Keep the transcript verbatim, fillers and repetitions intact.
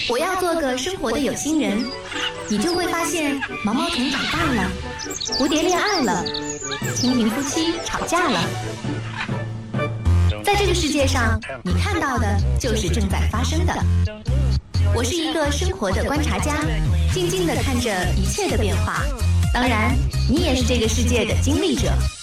我要做个生活的有心人，你就会发现毛毛虫长大了，蝴蝶恋爱了，蜻蜓夫妻吵架了。在这个世界上，你看到的就是正在发生的。我是一个生活的观察家，静静地看着一切的变化。当然，你也是这个世界的经历者。